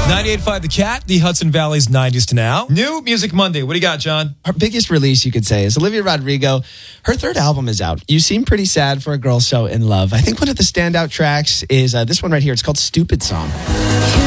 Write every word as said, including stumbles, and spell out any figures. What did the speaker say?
ninety-eight point five The Cat, the Hudson Valley's nineties to now. New Music Monday. What do you got, John? Her biggest release, you could say, is Olivia Rodrigo. Her third album is out. You seem pretty sad for a girl so in love. I think one of the standout tracks is uh, this one right here. It's called Stupid Song.